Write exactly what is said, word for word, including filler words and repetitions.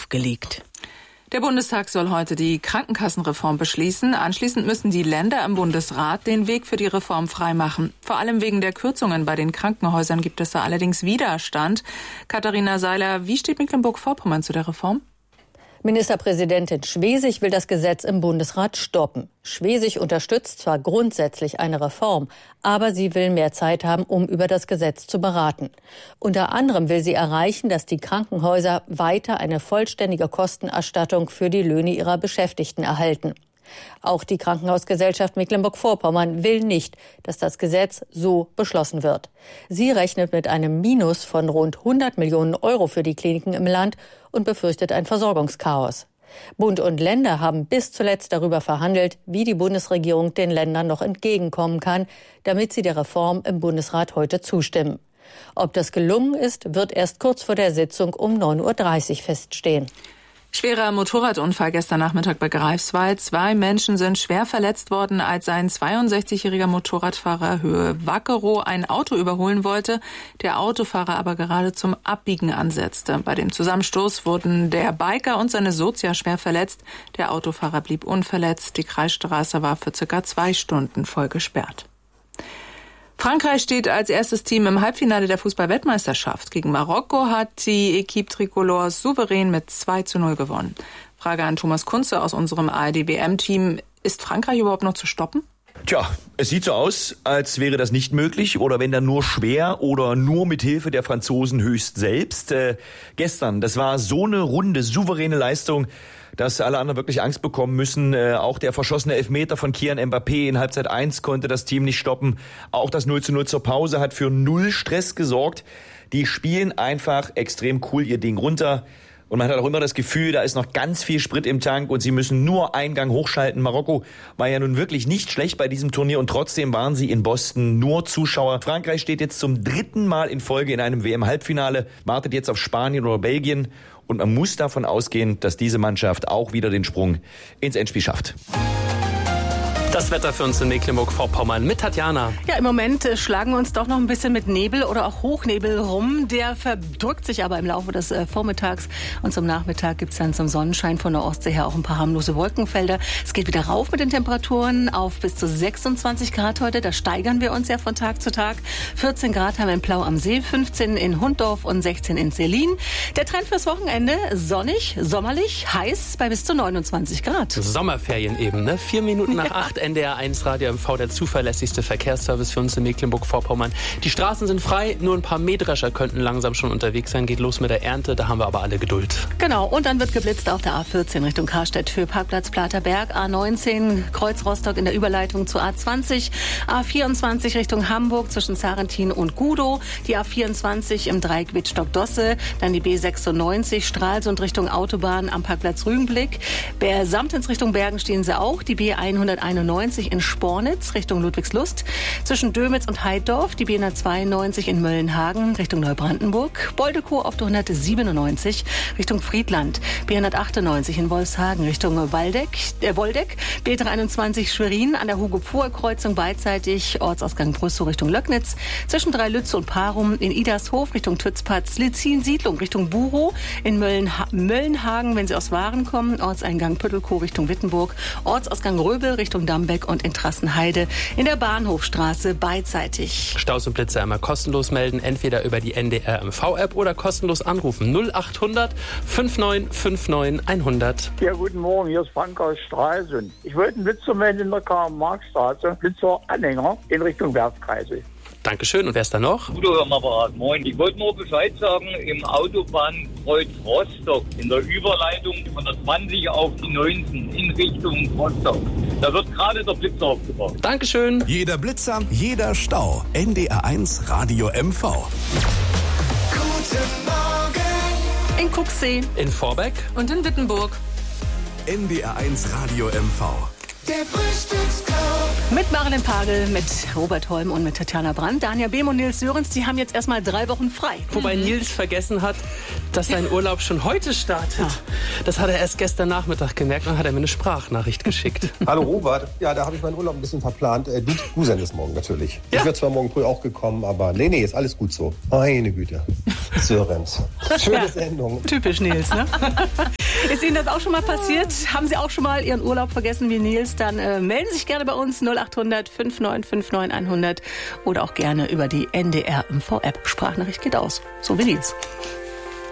aufgelegt. Der Bundestag soll heute die Krankenkassenreform beschließen. Anschließend müssen die Länder im Bundesrat den Weg für die Reform freimachen. Vor allem wegen der Kürzungen bei den Krankenhäusern gibt es da allerdings Widerstand. Katharina Seiler, wie steht Mecklenburg-Vorpommern zu der Reform? Ministerpräsidentin Schwesig will das Gesetz im Bundesrat stoppen. Schwesig unterstützt zwar grundsätzlich eine Reform, aber sie will mehr Zeit haben, um über das Gesetz zu beraten. Unter anderem will sie erreichen, dass die Krankenhäuser weiter eine vollständige Kostenerstattung für die Löhne ihrer Beschäftigten erhalten. Auch die Krankenhausgesellschaft Mecklenburg-Vorpommern will nicht, dass das Gesetz so beschlossen wird. Sie rechnet mit einem Minus von rund hundert Millionen Euro für die Kliniken im Land und befürchtet ein Versorgungschaos. Bund und Länder haben bis zuletzt darüber verhandelt, wie die Bundesregierung den Ländern noch entgegenkommen kann, damit sie der Reform im Bundesrat heute zustimmen. Ob das gelungen ist, wird erst kurz vor der Sitzung um neun Uhr dreißig feststehen. Schwerer Motorradunfall gestern Nachmittag bei Greifswald. Zwei Menschen sind schwer verletzt worden, als ein zweiundsechzigjähriger Motorradfahrer Höhe Wackerow ein Auto überholen wollte, der Autofahrer aber gerade zum Abbiegen ansetzte. Bei dem Zusammenstoß wurden der Biker und seine Sozia schwer verletzt. Der Autofahrer blieb unverletzt. Die Kreisstraße war für circa zwei Stunden voll gesperrt. Frankreich steht als erstes Team im Halbfinale der Fußball-Weltmeisterschaft. Gegen Marokko hat die Equipe Tricolore souverän mit zwei zu null gewonnen. Frage an Thomas Kunze aus unserem A R D-W M-Team. Ist Frankreich überhaupt noch zu stoppen? Tja, es sieht so aus, als wäre das nicht möglich oder wenn dann nur schwer oder nur mit Hilfe der Franzosen höchst selbst. Äh, gestern, das war so eine runde, souveräne Leistung, dass alle anderen wirklich Angst bekommen müssen. Äh, auch der verschossene Elfmeter von Kylian Mbappé in Halbzeit eins konnte das Team nicht stoppen. Auch das null zu null zur Pause hat für null Stress gesorgt. Die spielen einfach extrem cool ihr Ding runter. Und man hat auch immer das Gefühl, da ist noch ganz viel Sprit im Tank und sie müssen nur einen Gang hochschalten. Marokko war ja nun wirklich nicht schlecht bei diesem Turnier und trotzdem waren sie in Boston nur Zuschauer. Frankreich steht jetzt zum dritten Mal in Folge in einem W M-Halbfinale, wartet jetzt auf Spanien oder Belgien. Und man muss davon ausgehen, dass diese Mannschaft auch wieder den Sprung ins Endspiel schafft. Das Wetter für uns in Mecklenburg-Vorpommern mit Tatjana. Ja, im Moment äh, schlagen wir uns doch noch ein bisschen mit Nebel oder auch Hochnebel rum. Der verdrückt sich aber im Laufe des äh, Vormittags. Und zum Nachmittag gibt es dann zum Sonnenschein von der Ostsee her auch ein paar harmlose Wolkenfelder. Es geht wieder rauf mit den Temperaturen auf bis zu sechsundzwanzig Grad heute. Da steigern wir uns ja von Tag zu Tag. vierzehn Grad haben wir in Plau am See, fünfzehn in Hunddorf und sechzehn in Selin. Der Trend fürs Wochenende: sonnig, sommerlich, heiß bei bis zu neunundzwanzig Grad. Sommerferien eben, ne? Vier Minuten nach acht. N D R eins Radio M V, der zuverlässigste Verkehrsservice für uns in Mecklenburg-Vorpommern. Die Straßen sind frei, nur ein paar Mähdrescher könnten langsam schon unterwegs sein. Geht los mit der Ernte, da haben wir aber alle Geduld. Genau, und dann wird geblitzt auf der A vierzehn Richtung Karstedt für Parkplatz Platerberg, A neunzehn Kreuz Rostock in der Überleitung zu A zwanzig, A vierundzwanzig Richtung Hamburg zwischen Sarentin und Gudow, die A vierundzwanzig im Dreieck Wittstock-Dosse, dann die B sechsundneunzig Stralsund Richtung Autobahn am Parkplatz Rügenblick, Samtens Richtung Bergen stehen sie auch, die B hunderteinundneunzig in Spornitz Richtung Ludwigslust, zwischen Dömitz und Heiddorf, die B hundertzweiundneunzig in Möllenhagen Richtung Neubrandenburg, Boldekow auf der hundertsiebenundneunzig Richtung Friedland, B hundertachtundneunzig in Wolfshagen Richtung Waldeck, äh, Woldeck, B dreiundzwanzig Schwerin an der Hugo-Pfuhr-Kreuzung beidseitig, Ortsausgang Brüssow Richtung Löcknitz, zwischen Dreilütze und Parum in Idershof Richtung Tützpatz, Lizin-Siedlung Richtung Burow, in Möllenha- Möllenhagen, wenn Sie aus Waren kommen, Ortseingang Püttelkow Richtung Wittenburg, Ortsausgang Röbel Richtung Dammbeck und in Trassenheide in der Bahnhofstraße beidseitig. Staus und Blitze einmal kostenlos melden, entweder über die N D R M V-App oder kostenlos anrufen. null achthundert neunundfünfzig hundert. Ja, guten Morgen, hier ist Frank aus Stralsund. Ich wollte einen Blitzer melden in der Karl-Marx-Straße, Blitzer-Anhänger in Richtung Werfkreisel. Dankeschön. Und wer ist da noch? Gudo am Apparat. Moin. Ich wollte nur Bescheid sagen, im Autobahnkreuz Rostock, in der Überleitung von der zwanzig auf die neunzehn in Richtung Rostock. Da wird gerade der Blitzer aufgebaut. Dankeschön. Jeder Blitzer, jeder Stau. N D R eins Radio M V. Guten Morgen. In Kuxee, in Vorbeck und in Wittenburg. N D R eins Radio M V. Der Frühstücksclub. Mit Marilyn Pagel, mit Robert Holm und mit Tatjana Brandt. Daniel Behm und Nils Sörens, die haben jetzt erstmal drei Wochen frei. Wobei mhm. Nils vergessen hat, dass sein Urlaub schon heute startet. Ja. Das hat er erst gestern Nachmittag gemerkt und hat er mir eine Sprachnachricht geschickt. Hallo Robert, ja, da habe ich meinen Urlaub ein bisschen verplant. Äh, du, du sendest morgen natürlich. Ja. Ich wäre zwar morgen früh auch gekommen, aber nee, nee, ist alles gut so. Meine Güte. Sörens. Schöne ja. Sendung. Typisch Nils, ne? Ist Ihnen das auch schon mal passiert? Haben Sie auch schon mal Ihren Urlaub vergessen wie Nils? Dann äh, melden Sie sich gerne bei uns null acht hundert fünf neun fünf neun hundert oder auch gerne über die N D R M V App. Sprachnachricht geht aus. So wie Nils.